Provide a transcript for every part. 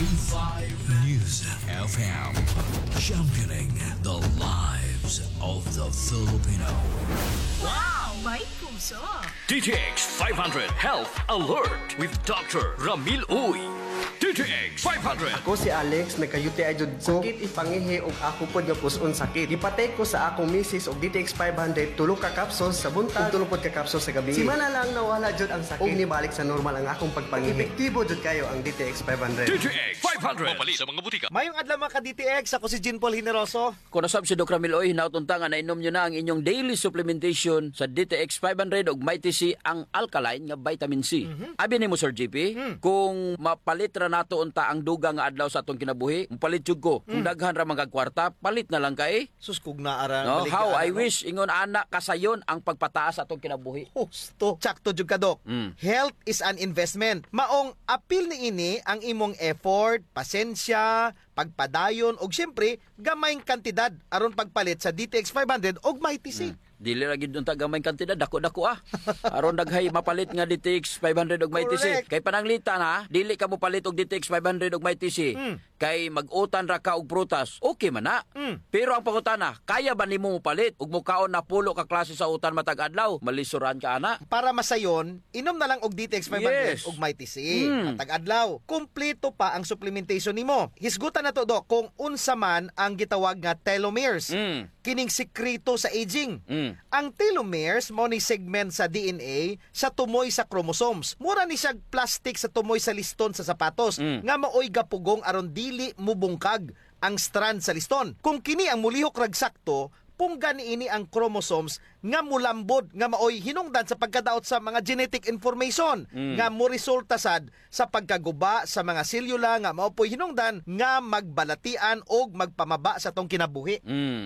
95 News FM. Championing the lives of the Filipino. Wow! May puso! DTX 500 Health Alert with Dr. Ramil Uy. DTX 500. Ako si Alex, nagka-UTI jud ko. Sakit ipangihi og ako pod nga puson sakit. Ipatay ko sa akong misis og DTX 500 tulo ka capsules sa buntag ug tulo pod ka capsules sa gabi. Si mana lang nawala jud ang sakit. Ug nibalik sa normal ang akong pagpangihi. Epektibo jud kayo ang DTX 500. DTX 500. Mapali sa mga butika. Mayong adlaw mga ka-DTX, ako si Jean Paul Hineroso. Kung nasab si Dr. Ramil Oy, hinautunta nga nainom nyo na ang inyong daily supplementation sa DTX 500 ug Mighty C ang alkaline nga vitamin C. Abi ni mo Sir JP, kung mapalit ra nato unta ang duga nga adlaw sa atong kinabuhi, mapalit jud ko. Kung daghan ra mga kwarta, palit na lang kay. Suskog na ara. No, how I wish ingon ana kasayon ang pagpataas atong kinabuhi. Husto. Tsakto jud ka, Dok. Health is an investment. Maong apil ni ini ang imong effort, pasensya, pagpadayon og syempre gamayng kantidad aron pagpalit sa DTX 500 og Mighty C. Dili ra gid unta gamay kantidad, dako-dako aron daghay mapalit nga DTX 500 og Mighty C. Correct. Kay pananglita na, dili ka mo palit og DTX 500 og Mighty C. Kay mag-utan ra ka og prutas. Okay man na. Pero ang pangutana, kaya ba nimo palit og mukaon na pulo ka klase sa utan matag adlaw? Malisuran ka ana. Para masayon, inom na lang og DTX 500 Yes. og Mighty C. Matag adlaw. Kumpleto pa ang supplementation nimo. Hisgutan na to, Dok, kung unsa man ang gitawag nga telomeres. Kining sekreto sa aging. Ang telomeres mo ni segment sa DNA sa tumoy sa chromosomes. Mura ni siya plastic sa tumoy sa liston sa sapatos nga maoy gapugong aron dili mubungkag ang strand sa liston. Kung kini ang mulihok rag sakto, punggan ini ang chromosomes nga mulambod nga maoy hinungdan sa pagkadaot sa mga genetic information nga mo resulta sad sa pagkaguba sa mga selula nga maopoy hinungdan nga magbalatian og magpamaba sa tong kinabuhi.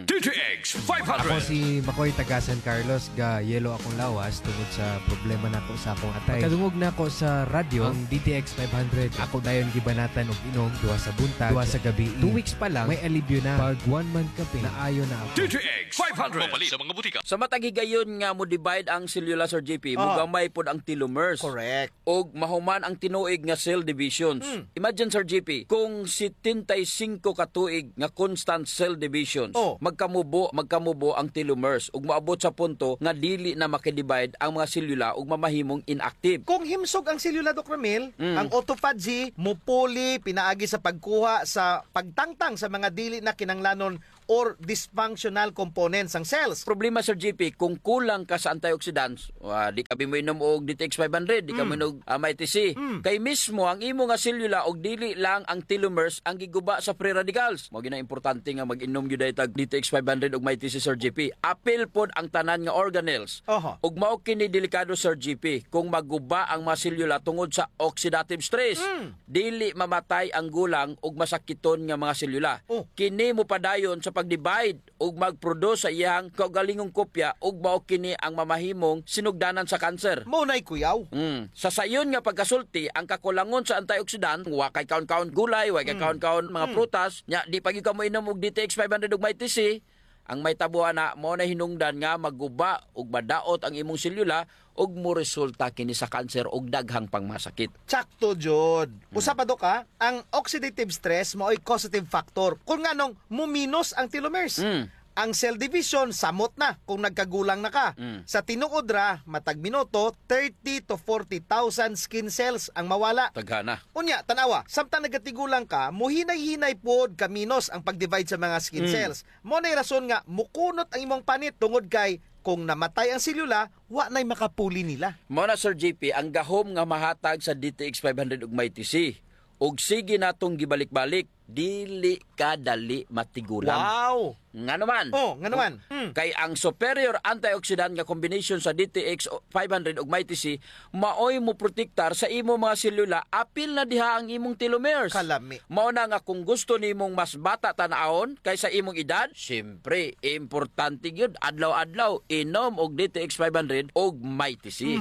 DTX Ako 500. si Makoy taga San Carlos, ga yelo akong lawas tungod sa problema nako sa akong atay. Kadungog na ako sa radyo ang DTX 500. Ako dayon gibanatan og inom duha sa buntag, duha sa gabi. 2 weeks pa lang may alibyo na. Pag 1 month kape, naayo na ako. DTX 500. Mapali sa mga butika. Sa matagigayon nga mo divide ang selula Sir JP, mugamay pod ang telomeres. Correct. Og mahuman ang tinuig nga cell divisions. Imagine Sir JP, kung 75 ka tuig nga constant cell divisions, magkamubo ang telomeres ug moabot sa punto nga dili na makidivide ang mga selula ug mamahimong inactive. Kung himsog ang selula, Dr. Ramil, ang autophagy mupuli pinaagi sa pagkuha sa pagtangtang sa mga dili na kinanglanon or dysfunctional components ng cells. Problema Sir JP, kung kulang ka sa antioxidants, di ka mo inom og DTX 500, di ka mo inom Mighty C. Kay mismo ang imo nga selula og dili lang ang telomeres ang giguba sa free radicals. Mo gina importante nga mag-inom gyud tag DTX 500 og Mighty C Sir JP. Apil pod ang tanan nga organelles. Ug mao kini delikado Sir JP kung maguba ang mga selula tungod sa oxidative stress. Dili mamatay ang gulang ug masakiton nga mga selula. Kini mo padayon sa pag-divide ug mag-produce sa iyang kaugalingong kopya ug mao kini ang mamahimong sinugdanan sa kanser. Mo nay kuyaw. Sa sayon nga pagkasulti, ang kakulangon sa antioxidant, wa kay kaon-kaon gulay, wa kay kaon-kaon mga prutas, nya di pagi ka mo inom og DTX 500 ug Mighty C, ang may tabuhan na mo na hinungdan nga maguba ug madaot ang imong selula ug mo resulta kini sa kanser ug daghang pangmasakit. Tsakto, Jod. Usa pa, Dok, ang oxidative stress mo'y causative factor. Kung nganong muminos ang telomeres. Ang cell division, samot na kung nagkagulang na ka. Sa tinuod ra, matag minuto, 30 to 40,000 skin cells ang mawala. Taghana. Unya, tanawa, samtang nagatigulang ka, muhinay-hinay pod kaminos ang pag-divide sa mga skin cells. Mo na'y rason nga, mukunot ang imong panit tungod kay kung namatay ang selula, wa na'y makapuli nila. Mao na Sir JP, ang gahom nga mahatag sa DTX 500 ug Mighty C. Ug sige natong gibalik-balik, dili ka dali matigulang. Wow! Nga naman. Nga naman. Kay ang superior antioxidant nga combination sa DTX 500 ug Mighty C maoy mo protektar sa imo mga selula apil na diha ang imong telomeres. Kalami. Mao na nga kung gusto nimong mas bata tan-awon kaysa imong edad, syempre importante gyud adlaw-adlaw inom og DTX 500 ug Mighty C.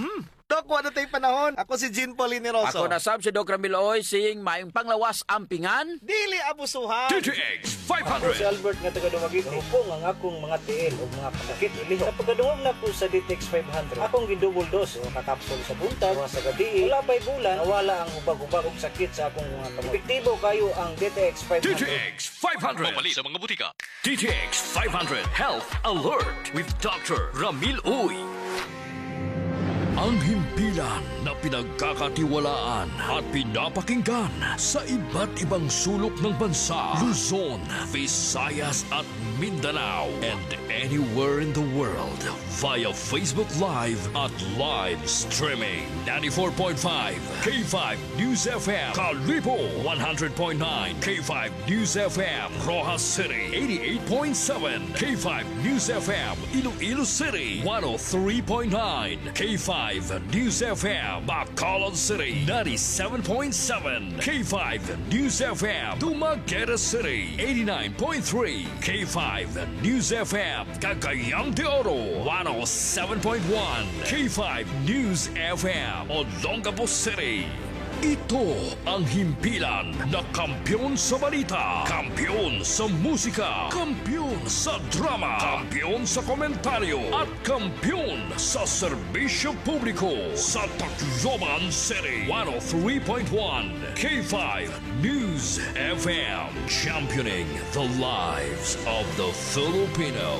Dok, wala tayong panahon. Ako si Jean Paul Lineroso. Ako na sab si Doc Ramil Uy, sing maayong panglawas ampingan. Dili abusuhan. DTX Ako si 500. Albert nga taga Dumaguete. Hupong ang akong mga tiil o mga pasakit iliho. Sa pagkadungog na po sa DTX 500, akong gidouble dose o kakapsol sa buntag, sa gabi. Wala pa'y bulan, nawala ang hubag-hubag og sakit sa akong mga kamot. Epektibo kayo ang DTX 500. DTX 500. Mamali sa mga butika. DTX 500 Health Alert with Dr. Ramil Uy. Ang himpilan na pinagkakatiwalaan at pinapakinggan sa iba't ibang sulok ng bansa, Luzon, Visayas at Mindanao, and anywhere in the world via Facebook Live at live streaming. 94.5 K5 News FM, Kalibo 100.9 K5 News FM, Rojas City 88.7 K5 News FM, Iloilo City 103.9 K5 News FM, Bacolod City 97.7 K5 News FM, Dumaguete City 89.3 K5 News FM, Cagayang de Oro 107.1 K5 News FM, Olongapo City. Ito ang himpilan na kampiyon sa balita, kampiyon sa musika, kampiyon sa drama, kampiyon sa komentaryo, at kampiyon sa serbisyo publiko sa Tacloban City. 103.1 K5 News FM, championing the lives of the Filipino.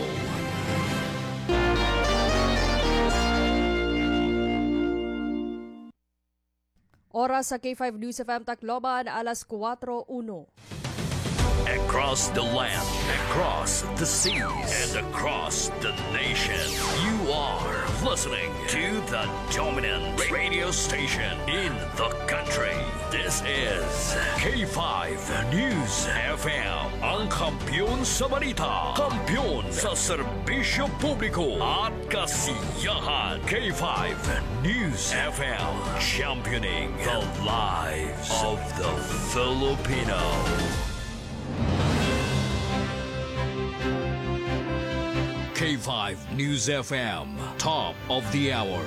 Oras sa K5 News FM Tacloban, alas 4:01. Across the land, across the seas, and across the nation, you are listening to the dominant radio station in the country. This is K5 News FM, ang kampiyon sa balita, kampiyon sa serbisyo publiko at kasiyahan. K5 News FM, championing the lives of the Filipino. K5 News FM, top of the hour.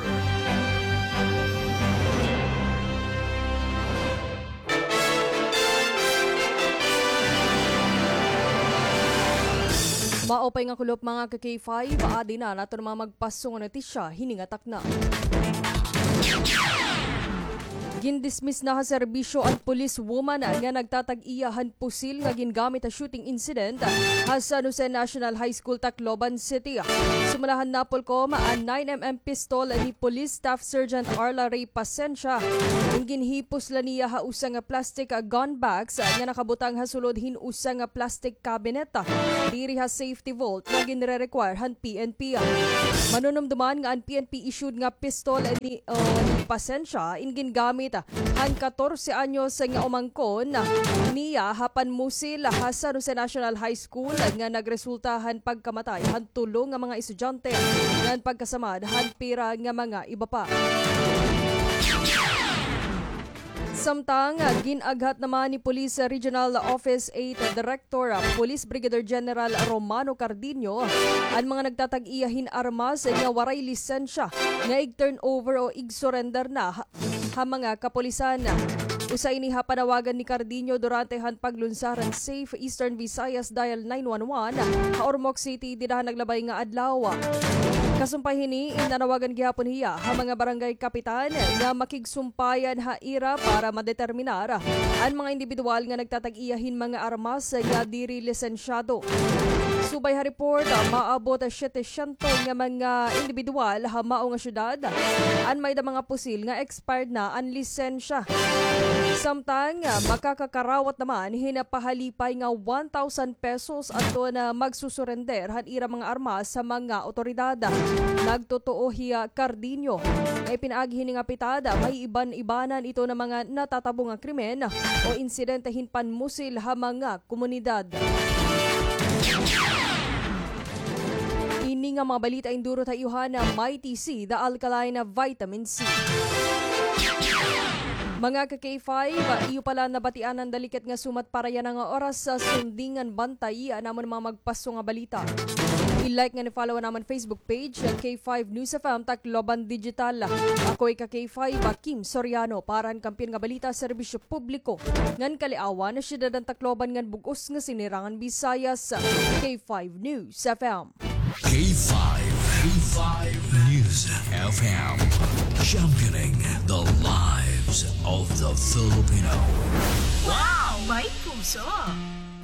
Maopay nga kulop mga ka-K5, adi na nato na mga magpasong nga notisya, hiningatak na. Gindismiss na serbisyo ang police woman nga nagtatag-iyahan pusil nga gingamit a shooting incident sa San Jose National High School, Tacloban City. Sumulahan na Polcom ang 9mm pistol ni Police Staff Sergeant Arla Ray Pasencia. Ang ginhipos la niya usang nga plastic gun bags nga nakabutang hasulod usang nga plastic cabinet. Diri ha safety vault nga ginre-require han PNP. Manunumduman nga ang PNP issued nga pistol ni Pasencia in gingamit han 14 anyos nga umangkon niya hapan musil ha San Jose National High School nga nagresultahan pagkamatay han tulong nga mga estudyante nga pagkasamad han pira nga mga iba pa. Samtang ginaghat naman ni Police Regional Office 8 Director Police Brigadier General Romano Cardino ang mga nagtatag-iyahin armas nga waray lisensya nga ig-turn over o ig-surrender na ha mga kapolisan. Usay ni panawagan ni Cardino durante han paglunsaran Safe Eastern Visayas Dial 911 ha Ormoc City dinahan naglabay nga adlaw. Kasumpay hini inanawagan gihapon hiya ha mga barangay kapitan nga makigsumpayan ha ira para madeterminar ang mga individual nga nagtatag-iyahin mga armas nga diri lisensyado. Subay ha report maabot 700 nga mga individual ha mao nga syudad an may da mga pusil nga expired na ang lisensya. Samtang makakakarawat naman hinapahalipay nga 1,000 pesos ato na magsusurrender han ira mga armas sa mga otoridad. Nagtotoo hiya Cardino ay pinaagi nga pitada may iban-ibanan ito na mga natatabong nga krimen o insidente hinpanmusil ha mga komunidad. Ini nga mga balita induro tayuhan na Mighty C, the alkaline vitamin C. Mga ka-K5, iyo pala nabatian ang dalikat nga sumat para yan ang oras sa sundingan bantay namon mga magpaso nga balita. I-like nga ni-follow naman Facebook page K5 News FM Tacloban Digital. Ako'y ka K5 Kim Soriano para ang kampiyon nga balita sa serbisyo publiko. Ngan kaliawan na syudad ng Tacloban ngan bugos nga sinirangan Visayas. K5 News FM. K5 News FM. Championing the lives of the Filipino. Wow! May puso!